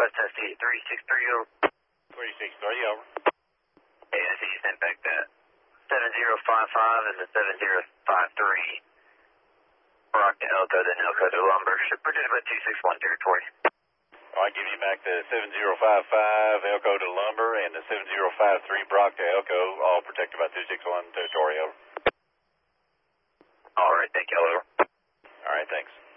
West Tennessee 363 over. 363 over. Hey, I see you sent back that 7055 and the 7053. Brock to Elko, then Elko to Lumber. Should predict about 261 territory. All right, give you back the 7055 Elko to Lumber and the 7053 Brock to Elko, all protected by 261 territory over. All right, thank you, over. All right, thanks.